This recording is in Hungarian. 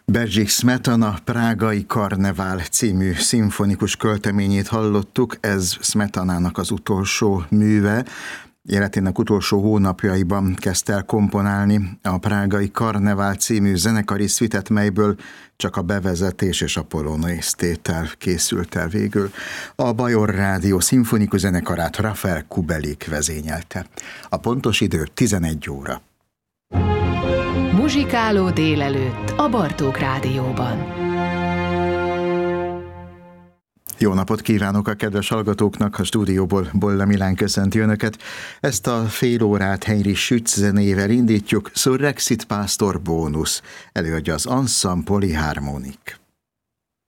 Bedřich Smetana Prágai Karnevál című szimfonikus költeményét hallottuk, ez Smetanának az utolsó műve. Életének utolsó hónapjaiban kezdte el komponálni a Prágai Karnevál című zenekari szvitet, melyből csak a bevezetés és a polonaiz tétel készült el végül. A Bajor Rádió szimfonikus zenekarát Rafael Kubelik vezényelte. A pontos idő 11 óra. Muzsikáló délelőtt a Bartók Rádióban. Jó napot kívánok a kedves hallgatóknak, a stúdióból Bolla Milán köszönti Önöket. Ezt a fél órát Heinrich Schütz zenével indítjuk, Surrexit Pastor Bónusz, előadja az Ensemble Polyharmonic.